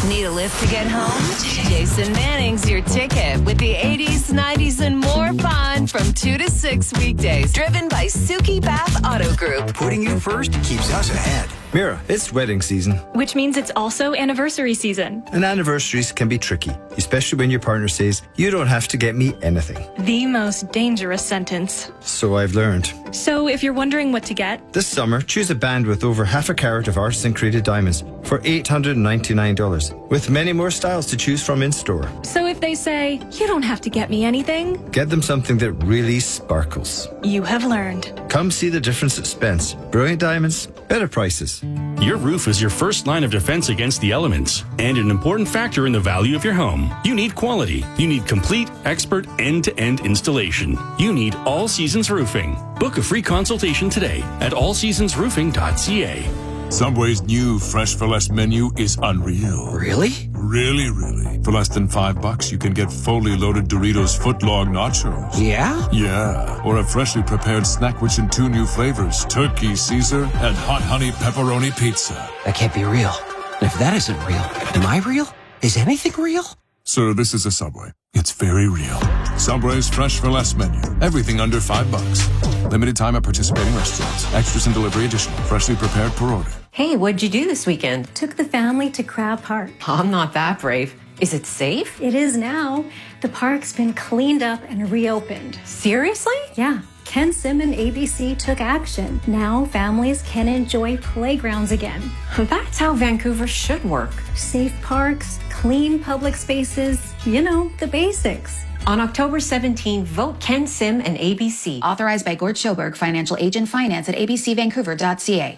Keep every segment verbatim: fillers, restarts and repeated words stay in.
Need a lift to get home? Jason Manning's your ticket with the eighties, nineties, and more fun from two to six weekdays. Driven by Suki Bath Auto Group. Putting you first keeps us ahead. Mira, it's wedding season. Which means it's also anniversary season. And anniversaries can be tricky, especially when your partner says, you don't have to get me anything. The most dangerous sentence. So I've learned. So if you're wondering what to get, this summer, choose a band with over half a carat of artisan-created diamonds for eight hundred ninety-nine dollars, with many more styles to choose from in-store. So if they say, you don't have to get me anything, get them something that really sparkles. You have learned. Come see the difference at Spence. Brilliant diamonds, better prices. Your roof is your first line of defense against the elements and an important factor in the value of your home. You need quality. You need complete, expert, end-to-end installation. You need All Seasons Roofing. Book a free consultation today at all seasons roofing dot c a. Subway's new Fresh for Less menu is unreal. Really? Really, really. For less than five bucks, you can get fully loaded Doritos footlong nachos. Yeah? Yeah. Or a freshly prepared snack rich in two new flavors, turkey Caesar and hot honey pepperoni pizza. That can't be real. And if that isn't real, am I real? Is anything real? Sir, this is a Subway. It's very real. Subway's Fresh for Less menu. Everything under five bucks. Limited time at participating restaurants. Extras and delivery additional. Freshly prepared per order. Hey, what'd you do this weekend? Took the family to Crab Park. I'm not that brave. Is it safe? It is now. The park's been cleaned up and reopened. Seriously? Yeah. Ken Sim and A B C took action. Now families can enjoy playgrounds again. That's how Vancouver should work. Safe parks, clean public spaces, you know, the basics. On October seventeenth, vote Ken Sim and A B C. Authorized by Gord Schoberg, Financial Agent Finance at a b c vancouver dot c a.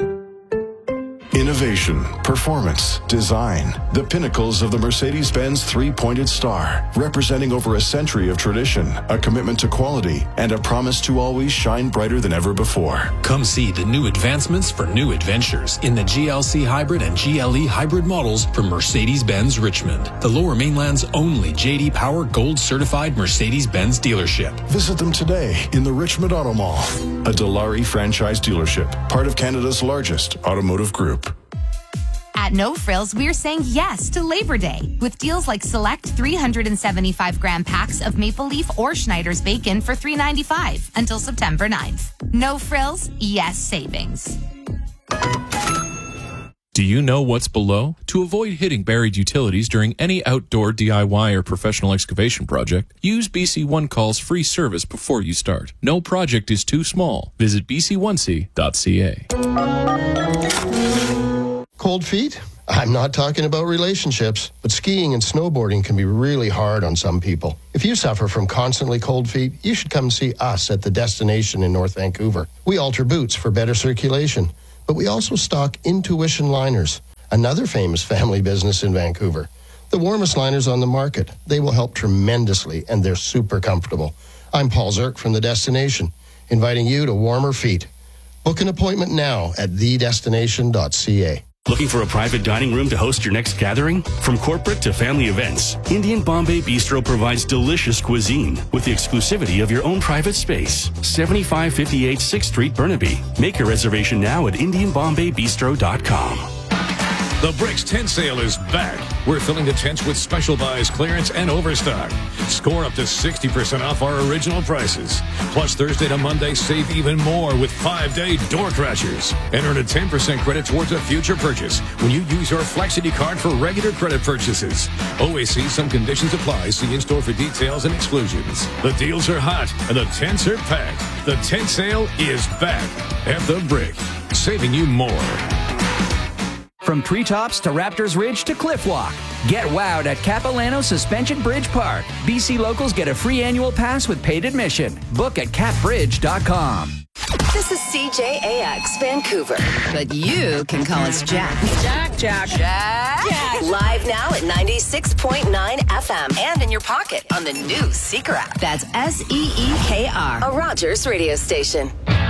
Innovation, performance, design. The pinnacles of the Mercedes-Benz three-pointed star, representing over a century of tradition, a commitment to quality, and a promise to always shine brighter than ever before. Come see the new advancements for new adventures in the G L C Hybrid and G L E Hybrid models from Mercedes-Benz Richmond, the Lower Mainland's only J D Power Gold certified Mercedes-Benz dealership. Visit them today in the Richmond Auto Mall, a Dilawri franchise dealership, part of Canada's largest automotive group. At No Frills, we're saying yes to Labor Day with deals like select three hundred seventy-five gram packs of Maple Leaf or Schneider's bacon for three ninety-five until September ninth. No Frills, yes savings. Do you know what's below? To avoid hitting buried utilities during any outdoor D I Y or professional excavation project, use B C One Call's free service before you start. No project is too small. Visit b c one c dot c a. Cold feet? I'm not talking about relationships, but skiing and snowboarding can be really hard on some people. If you suffer from constantly cold feet, you should come see us at the Destination in North Vancouver. We alter boots for better circulation, but we also stock Intuition liners, another famous family business in Vancouver. The warmest liners on the market. They will help tremendously, and they're super comfortable. I'm Paul Zirk from the Destination, inviting you to warmer feet. Book an appointment now at the destination dot c a. Looking for a private dining room to host your next gathering? From corporate to family events, Indian Bombay Bistro provides delicious cuisine with the exclusivity of your own private space. seventy-five fifty-eight sixth Street, Burnaby. Make a reservation now at indian bombay bistro dot com. The Bricks Tent Sale is back. We're filling the tents with special buys, clearance, and overstock. Score up to sixty percent off our original prices. Plus, Thursday to Monday, save even more with five-day door crashers. And earn a ten percent credit towards a future purchase when you use your Flexity card for regular credit purchases. Always see some conditions apply. See in-store for details and exclusions. The deals are hot, and the tents are packed. The tent sale is back at the Brick, saving you more. From treetops to Raptors Ridge to Cliff Walk, get wowed at Capilano Suspension Bridge Park. B C locals get a free annual pass with paid admission. Book at cap bridge dot com. This is C J A X Vancouver, but you can call us Jack. Jack, Jack, Jack, Jack. Live now at ninety-six point nine F M and in your pocket on the new Seeker app. That's S E E K R, a Rogers radio station.